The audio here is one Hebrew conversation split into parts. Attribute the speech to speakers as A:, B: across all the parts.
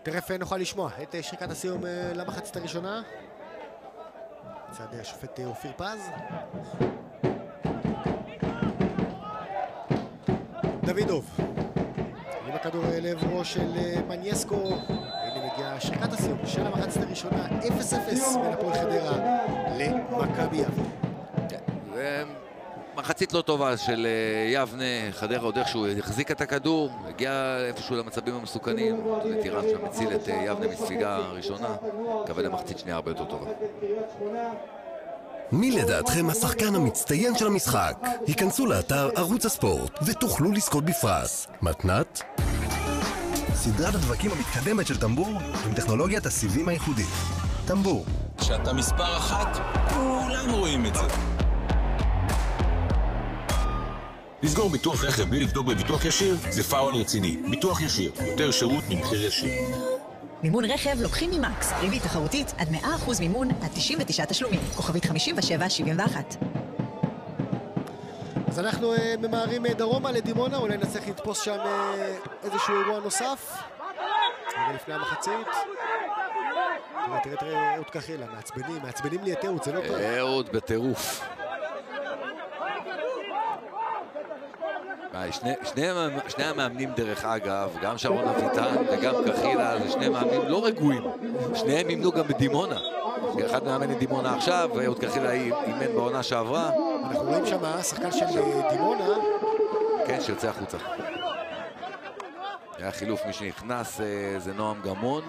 A: תכף נוכל לשמוע את שריקת הסיום למחצית הראשונה. מצד השופט אופיר פז. דוידוב עם הכדור לעברו של מנייסקו. הנה מגיעה שריקת הסיום של המחצית הראשונה, 0-0 בין הפועל חדרה למכבי יבנה.
B: מחצית לא טובה של יבנה. חדרה עוד איכשהו החזיק את הכדור, הגיע איפשהו למצבים המסוכנים. טירן שם הציל את יבנה מספיגה ראשונה, מקווה למחצית שנייה הרבה יותר טובה.
C: מי לדעתכם השחקן המצטיין של המשחק? היכנסו לאתר ערוץ הספורט ותוכלו לזכות בפרס. מתנת? סדרת הדבקים המתקדמת של טמבור עם טכנולוגיית הסיבים הייחודית. טמבור.
D: כשאתה מספר אחת, כולם רואים את זה. לסגור ביטוח רכב בלי לבדוק בביטוח ישיר זה פאול רציני. ביטוח ישיר, יותר שירות ממחיר ישיר.
E: מימון רכב לוקחים ממקס, ריבית תחרותית עד 100% מימון עד 99 תשלומים, כוכבית 5771.
A: אז אנחנו ממהרים דרומה לדימונה, אולי נצטרך לתפוס שם איזשהו אירוע נוסף. רגע לפני המחצית. תראה אהוד כחילה, מעצבנים לי את אהוד, זה לא טוב.
B: אהוד בטירוף. שני המאמנים דרך אגב, גם שרון אביטן וגם כחילה, זה שני מאמנים לא רגועים. שניהם אימנו גם בדימונה. אחד מאמן את דימונה עכשיו, ואהוד כחילה אימן בעונה שעברה.
A: אנחנו רואים שם שחקן של דימונה.
B: כן, שיוצא החוצה. היה חילוף, מי שנכנס זה נועם גמון.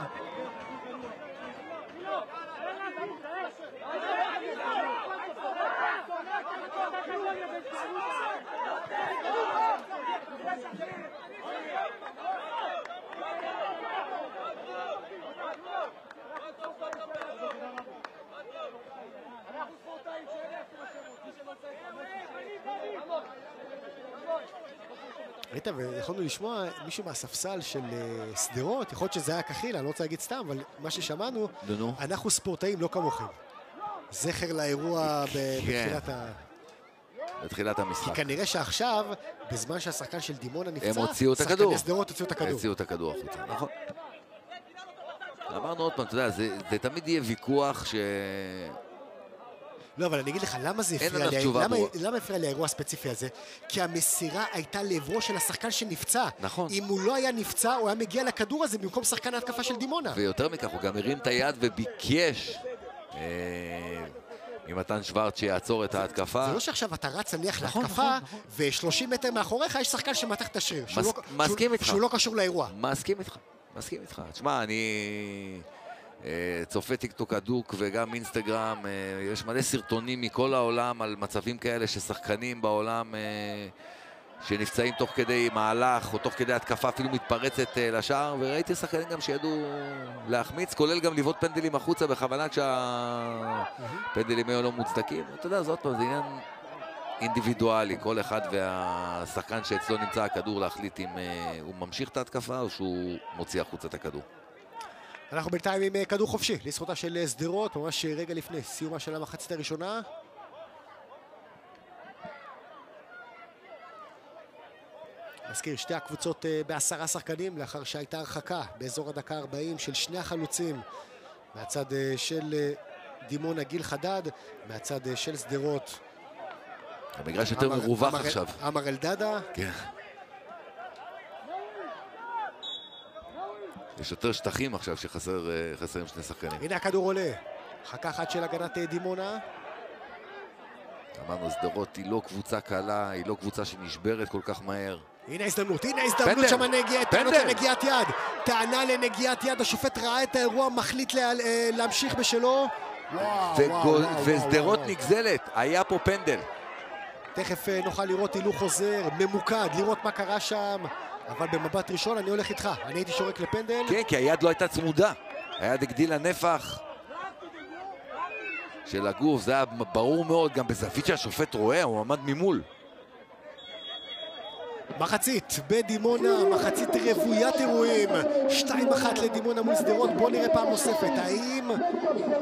A: ראית, ויכולנו לשמוע מישהו מהספסל של סדרות, יכול להיות שזה היה כחילה, אני לא רוצה להגיד סתם, אבל מה ששמענו, אנחנו ספורטאים לא כמוכם. זכר לאירוע
B: בתחילת המשחק.
A: כי כנראה שעכשיו, בזמן שהשחקן של דימונה נפצע,
B: הם הוציאו את הכדור.
A: שחקני סדרות הוציאו את הכדור.
B: הוציאו את הכדור החוצה, נכון. אמרנו עוד פעם, אתה יודע, זה תמיד יהיה ויכוח ש...
A: לא, אבל אני אגיד לך, למה זה הפריע לי? למה הפריע לי האירוע הספציפי הזה? כי המסירה הייתה לעברו של השחקן שנפצע.
B: נכון.
A: אם הוא לא היה נפצע, הוא היה מגיע לכדור הזה במקום שחקן ההתקפה של דימונה.
B: ויותר מכך, הוא גם הרים את היד וביקש ממתן שוורץ שיעצור את ההתקפה.
A: זה לא שעכשיו אתה רץ נניח להתקפה, ו30 מטר מאחוריך יש שחקן שמתח את השריר.
B: מסכים איתך.
A: שהוא לא קשור לאירוע.
B: מסכים איתך. תשמע, אני... צופה טיקטוק הדוק וגם אינסטגרם, יש מלא סרטונים מכל העולם על מצבים כאלה ששחקנים בעולם שנפצעים תוך כדי מהלך או תוך כדי התקפה אפילו מתפרצת לשער, וראיתי שחקנים גם שידעו להחמיץ, כולל גם לבעוט פנדלים החוצה בכוונה כשהפנדלים היו לא מוצדקים. אתה יודע, זאת פעם, זה עניין אינדיבידואלי, כל אחד והשחקן שאצלו נמצא הכדור להחליט אם הוא ממשיך את ההתקפה או שהוא מוציא החוצה את הכדור.
A: אנחנו בינתיים עם כדור חופשי לזכותה של סדרות, ממש רגע לפני סיומה של המחצית הראשונה. נזכיר, שתי הקבוצות ב10 שחקנים, לאחר שהייתה הרחקה באזור הדקה 40 של שני החלוצים, מהצד של דימונה גיל חדד, מהצד של סדרות.
B: המגרש יותר מרווח עכשיו.
A: אמר אלדדה.
B: כן. יש יותר שטחים עכשיו שחסרים שני שחקנים.
A: הנה הכדור עולה. חכה אחת של הגנת דימונה.
B: אמרנו, סדרות היא לא קבוצה קלה, היא לא קבוצה שנשברת כל כך מהר.
A: הנה ההזדמנות שם נגיעת יד. טענה לנגיעת יד, השופט ראה את האירוע, מחליט להמשיך בשלו.
B: וסדרות נגזלת, היה פה פנדל.
A: תכף נוכל לראות הילוך חוזר, ממוקד, לראות מה קרה שם. אבל במבט ראשון אני הולך איתך, אני הייתי שורק לפנדל.
B: כן, כי היד לא הייתה צמודה. היד הגדיל לנפח של הגוף, זה היה ברור מאוד, גם בזווית שהשופט רואה, הוא עמד ממול.
A: מחצית בדימונה, מחצית רוויית אירועים, 2-1 לדימונה מול סדרות. בוא נראה פעם נוספת, האם